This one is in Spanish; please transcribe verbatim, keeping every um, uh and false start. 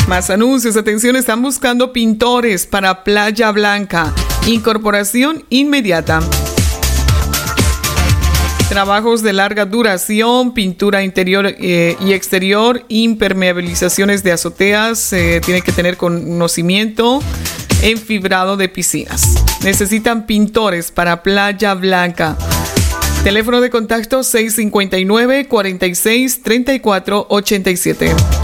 Más anuncios, atención, están buscando pintores para Playa Blanca. Incorporación inmediata. Trabajos de larga duración, pintura interior eh, y exterior, impermeabilizaciones de azoteas, eh, tiene que tener conocimiento en fibrado de piscinas. Necesitan pintores para Playa Blanca. Teléfono de contacto seis cinco nueve, cuatro seis, tres cuatro ocho siete.